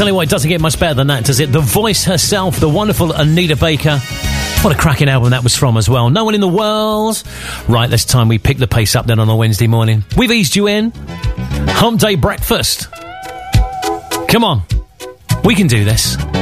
tell you what, it doesn't get much better than that, does it? The voice herself, the wonderful Anita Baker. What a cracking album that was from as well. No One in the World. Right, this time we pick the pace up then on a Wednesday morning. We've eased you in. Hump Day breakfast. Come on. We can do this.